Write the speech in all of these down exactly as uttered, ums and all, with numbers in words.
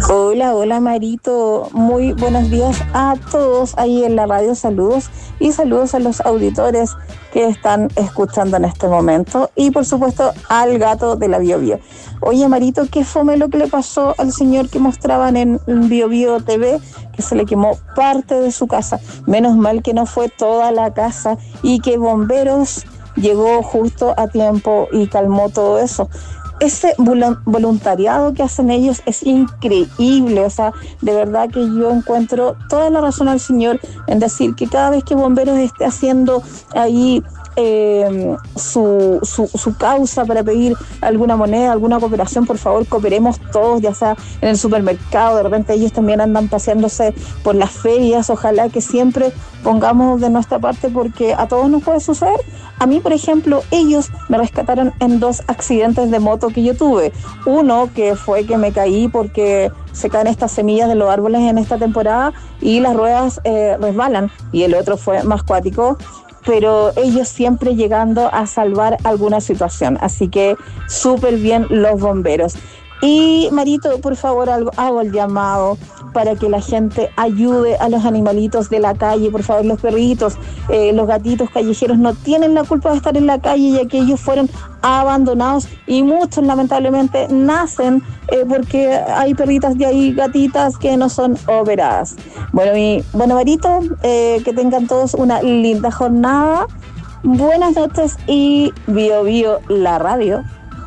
Hola, hola Marito, muy buenos días a todos ahí en la radio, saludos y saludos a los auditores que están escuchando en este momento y por supuesto al gato de la Bio Bio. Oye Marito, ¿qué fue lo que le pasó al señor que mostraban en Bio Bio T V? Que se le quemó parte de su casa, menos mal que no fue toda la casa y que bomberos llegó justo a tiempo y calmó todo eso. Ese voluntariado que hacen ellos es increíble, o sea, de verdad que yo encuentro toda la razón al señor en decir que cada vez que Bomberos esté haciendo ahí eh, su, su, su causa para pedir alguna moneda, alguna cooperación, por favor cooperemos todos, ya sea en el supermercado, de repente ellos también andan paseándose por las ferias, ojalá que siempre pongamos de nuestra parte porque a todos nos puede suceder. A mí, por ejemplo, ellos me rescataron en dos accidentes de moto que yo tuve. Uno que fue que me caí porque se caen estas semillas de los árboles en esta temporada y las ruedas eh, resbalan. Y el otro fue más cuático, pero ellos siempre llegando a salvar alguna situación. Así que súper bien los bomberos. Y Marito, por favor, algo, hago el llamado para que la gente ayude a los animalitos de la calle, por favor, los perritos, eh, los gatitos callejeros no tienen la culpa de estar en la calle, ya que ellos fueron abandonados y muchos lamentablemente nacen eh, porque hay perritas de ahí, gatitas que no son operadas. Bueno, mi, bueno Marito, eh, que tengan todos una linda jornada, buenas noches y Bio Bio la radio.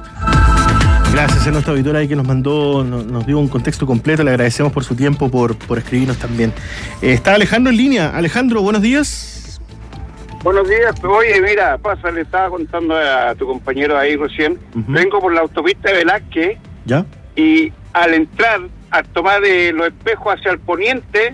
Gracias a nuestra auditora ahí que nos mandó, nos, nos dio un contexto completo, le agradecemos por su tiempo, por, por escribirnos también. Eh, está Alejandro en línea. Alejandro, buenos días. Buenos días, oye, mira, pasa, le estaba contando a tu compañero ahí recién, uh-huh. Vengo por la autopista de Velázquez, ¿ya? Y al entrar, al tomar de los espejos hacia el poniente,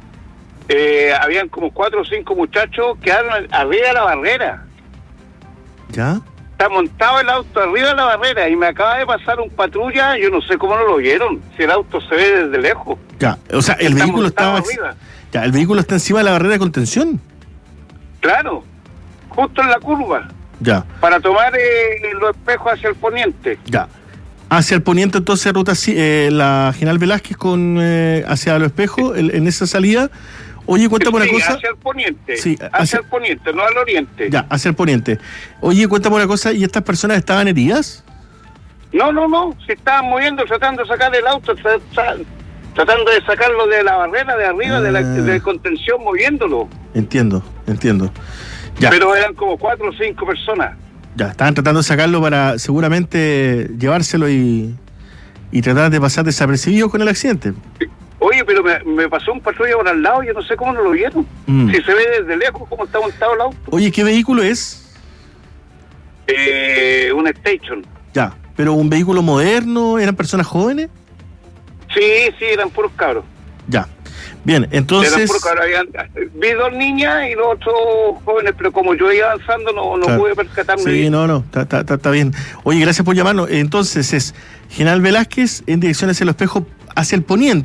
eh, habían como cuatro o cinco muchachos que quedaron arriba de la barrera. ¿Ya? Está montado el auto arriba de la barrera y me acaba de pasar un patrulla, yo no sé cómo no lo vieron, si el auto se ve desde lejos. Ya, o sea, el está vehículo estaba arriba. Ya, el vehículo está encima de la barrera de contención. Claro, justo en la curva. Ya. Para tomar eh, los espejos hacia el poniente. Ya. Hacia el poniente entonces ruta eh, la General Velázquez con eh, hacia los espejos, el, en esa salida. Oye, cuéntame sí, una cosa. Hacia el poniente. Sí, hacia, hacia el poniente, no al oriente. Ya, hacia el poniente. Oye, cuéntame una cosa, ¿y estas personas estaban heridas? No, no, no, se estaban moviendo, tratando de sacar el auto, tra- tra- tratando de sacarlo de la barrera de arriba, ah. de la de contención, moviéndolo. Entiendo, entiendo. Ya. Pero eran como cuatro o cinco personas. Ya, estaban tratando de sacarlo para seguramente llevárselo y, y tratar de pasar desapercibidos con el accidente. Sí. Oye, pero me, me pasó un patrulla por al lado, yo no sé cómo no lo vieron. Mm. Si se ve desde lejos cómo está montado el auto. Oye, ¿qué vehículo es? Eh, un Station. Ya, pero un vehículo moderno, ¿eran personas jóvenes? Sí, sí, eran puros cabros. Ya, bien, entonces... Eran puros cabros, habían, vi dos niñas y los otros jóvenes, pero como yo iba avanzando no, no claro. pude percatarme. Sí, bien. no, no, está bien. Oye, gracias por llamarnos. Entonces es General Velázquez en dirección hacia el espejo, hacia el poniente.